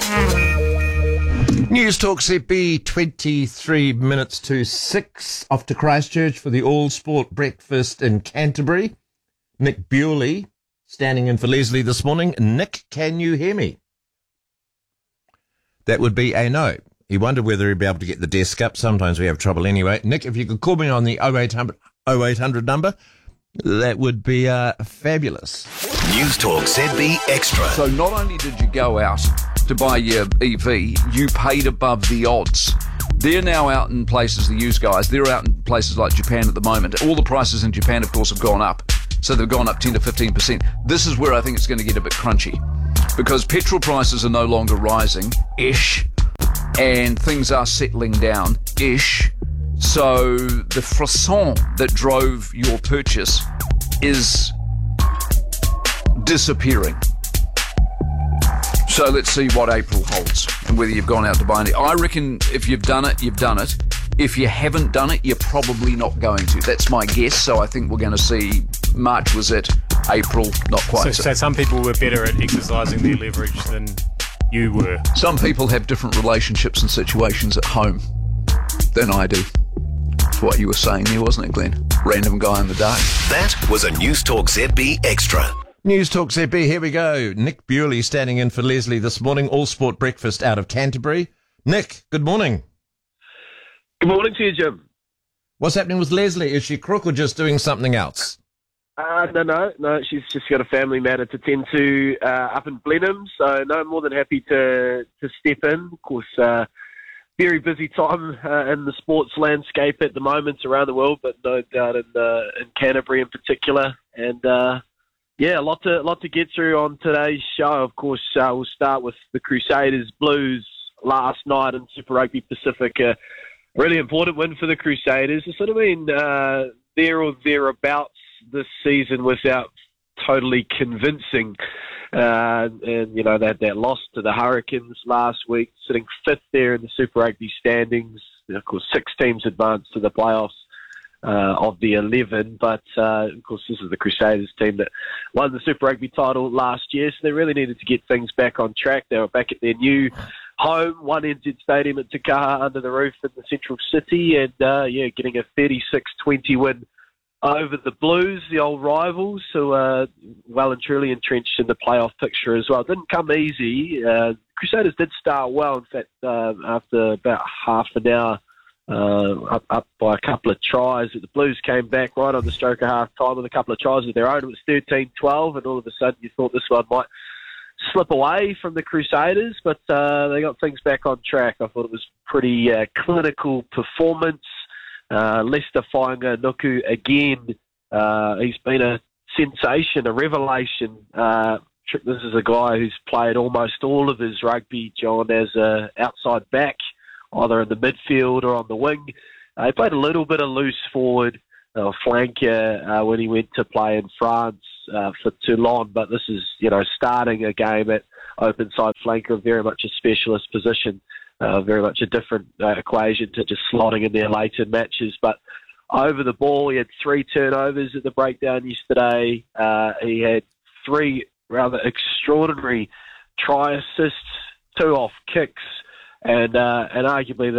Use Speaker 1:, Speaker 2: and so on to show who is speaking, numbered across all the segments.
Speaker 1: News Talk CB, 23 minutes to 6, off to Christchurch for the All Sport Breakfast in Canterbury. Nick Bewley standing in for Leslie this morning. Nick, can you hear me? That would be a no. He wondered whether he'd be able to get the desk up. Sometimes we have trouble anyway. Nick, if you could call me on the 0800 number, that would be fabulous.
Speaker 2: News Talk ZB Extra.
Speaker 3: So not only did you go out to buy your EV, you paid above the odds. They're now out in places, the used guys, they're out in places like Japan at the moment. All the prices in Japan, of course, have gone up. So they've gone up 10 to 15%. This is where I think it's going to get a bit crunchy, because petrol prices are no longer rising-ish, and things are settling down-ish. So the frisson that drove your purchase is disappearing. So let's see what April holds and whether you've gone out to buy any. I reckon if you've done it, you've done it. If you haven't done it, you're probably not going to. That's my guess. So I think we're going to see March was it, April, not quite.
Speaker 4: So some people were better at exercising their leverage than you were.
Speaker 3: Some people have different relationships and situations at home than I do. That's what you were saying there, wasn't it, Glenn? Random guy in the dark.
Speaker 2: That was a News Talk ZB Extra.
Speaker 1: News Talk ZB, here we go. Nick Bewley standing in for Leslie this morning. All Sport Breakfast out of Canterbury. Nick, good morning.
Speaker 5: Good morning to you, Jim.
Speaker 1: What's happening with Leslie? Is she crook or just doing something else?
Speaker 5: No. She's just got a family matter to tend to up in Blenheim. So, no, more than happy to step in. Of course, very busy time in the sports landscape at the moment around the world, but no doubt in Canterbury in particular. And a lot to get through on today's show. Of course, we'll start with the Crusaders Blues last night in Super Rugby Pacific. Really important win for the Crusaders. It's sort of been there or thereabouts this season without totally convincing. And, you know, that loss to the Hurricanes last week, sitting fifth there in the Super Rugby standings. And of course, 6 teams advanced to the playoffs of the 11. But, of course, this is the Crusaders team that won the Super Rugby title last year. So they really needed to get things back on track. They were back at their new home, One NZ Stadium at Te Kaha under the roof in the central city, and getting a 36-20 win over the Blues, the old rivals, who are well and truly entrenched in the playoff picture as well. It didn't come easy. Crusaders did start well. In fact, after about half an hour, up by a couple of tries, the Blues came back right on the stroke of half time with a couple of tries of their own. It was 13-12, and all of a sudden you thought this one might slip away from the Crusaders, but they got things back on track. I thought it was pretty clinical performance. Lester Fainga'a-Nuku again. He's been a sensation, a revelation. This is a guy who's played almost all of his rugby, John, as a outside back, either in the midfield or on the wing. He played a little bit of loose forward, flanker when he went to play in France for Toulon, but this is, starting a game at open side flanker, very much a specialist position, very much a different equation to just slotting in there late in matches. But over the ball, he had 3 turnovers at the breakdown yesterday. He had 3 rather extraordinary try assists, 2 off kicks, and arguably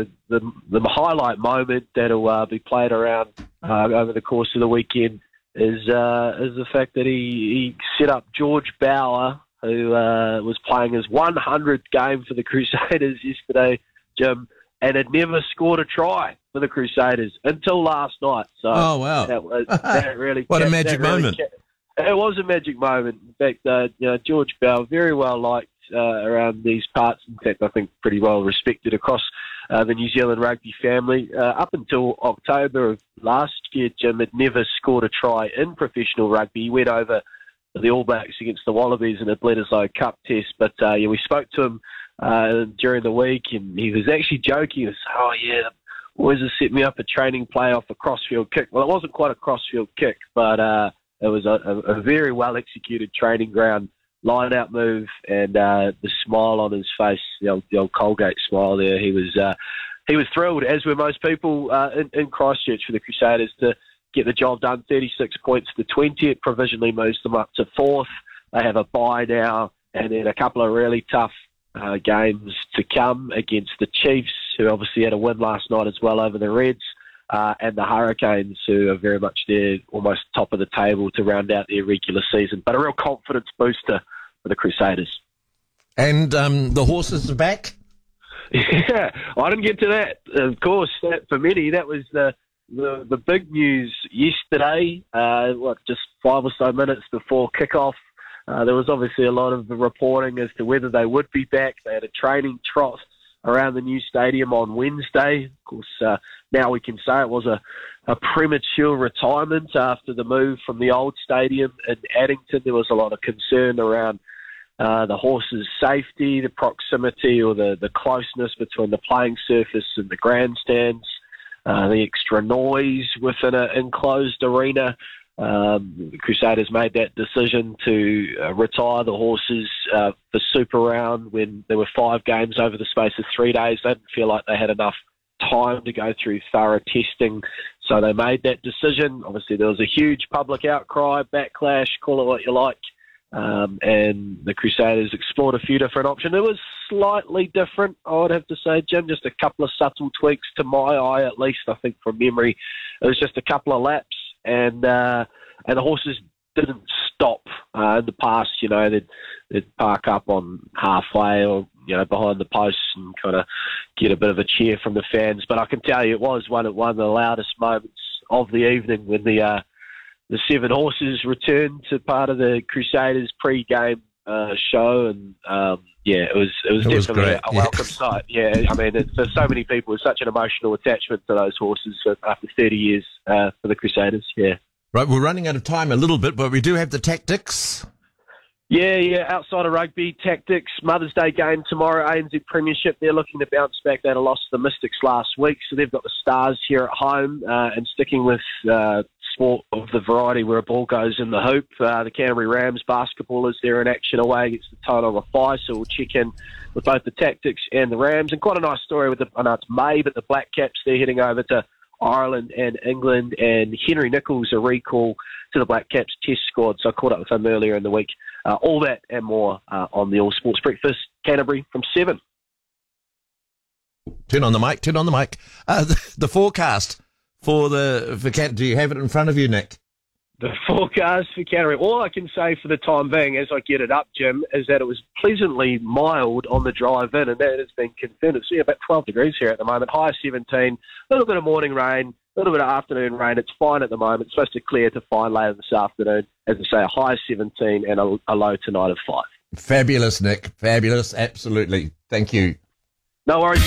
Speaker 5: the highlight moment that'll be played around over the course of the weekend is the fact that he set up George Bower, who was playing his 100th game for the Crusaders yesterday, Jim, and had never scored a try for the Crusaders until last night. So
Speaker 1: oh, wow.
Speaker 5: That really
Speaker 1: what a magic moment.
Speaker 5: It was a magic moment. In fact, George Bower, very well liked around these parts. In fact, I think pretty well respected across the New Zealand rugby family. Up until October of last year, Jim had never scored a try in professional rugby. He went over the All Blacks against the Wallabies in a Bledisloe Cup test. But we spoke to him during the week, and he was actually joking. He was, boys have set me up a training play off a crossfield kick. Well, it wasn't quite a crossfield kick, but it was a very well-executed training ground line-out move, and the smile on his face, the old Colgate smile there. He was thrilled, as were most people in Christchurch, for the Crusaders to get the job done. 36 points to 20. It provisionally moves them up to 4th. They have a bye now, and then a couple of really tough games to come against the Chiefs, who obviously had a win last night as well over the Reds, and the Hurricanes, who are very much there, almost top of the table to round out their regular season. But a real confidence booster for the Crusaders.
Speaker 1: And the horses are back?
Speaker 5: Yeah, I didn't get to that. Of course, that for many, that was the big news yesterday. Just 5 or so minutes before kickoff. There was obviously a lot of reporting as to whether they would be back. They had a training trot around the new stadium on Wednesday. Of course, now we can say it was a premature retirement after the move from the old stadium in Addington. There was a lot of concern around the horses' safety, the proximity or the closeness between the playing surface and the grandstands, the extra noise within an enclosed arena. The Crusaders made that decision to retire the horses for Super Round when there were 5 games over the space of 3 days. They didn't feel like they had enough time to go through thorough testing, so they made that decision. Obviously, there was a huge public outcry, backlash, call it what you like, and the Crusaders explored a few different options. It was slightly different, I would have to say, Jim, just a couple of subtle tweaks to my eye, at least. I think from memory, it was just a couple of laps. And the horses didn't stop. In the past, they'd park up on halfway or, behind the posts and kind of get a bit of a cheer from the fans. But I can tell you it was one of the loudest moments of the evening when the 7 horses returned to part of the Crusaders pre-game show. And, it was definitely
Speaker 1: great.
Speaker 5: a welcome sight. Yeah, I mean, for so many people, it's such an emotional attachment to those horses after 30 years for the Crusaders, yeah.
Speaker 1: Right, we're running out of time a little bit, but we do have the tactics.
Speaker 5: Yeah, outside of rugby, tactics, Mother's Day game tomorrow, ANZ Premiership, they're looking to bounce back. They had a loss to the Mystics last week, so they've got the Stars here at home, and sticking with sport of the variety where a ball goes in the hoop. The Canterbury Rams basketballers, they're in action away against the Tauranga Whai, so we'll check in with both the tactics and the Rams. And quite a nice story with I know it's May, but the Black Caps, they're heading over to Ireland and England, and Henry Nichols a recall to the Black Caps test squad, so I caught up with him earlier in the week. All that and more on the All Sports Breakfast, Canterbury from 7.
Speaker 1: Turn on the mic. The forecast for do you have it in front of you, Nick?
Speaker 5: The forecast for Canterbury, all I can say for the time being, as I get it up, Jim, is that it was pleasantly mild on the drive in, and that has been confirmed. It's about 12 degrees here at the moment, high 17, a little bit of morning rain, a little bit of afternoon rain. It's fine at the moment. It's supposed to clear to fine later this afternoon. As I say, a high 17 and a low tonight of 5.
Speaker 1: Fabulous, Nick. Fabulous. Absolutely. Thank you.
Speaker 5: No worries.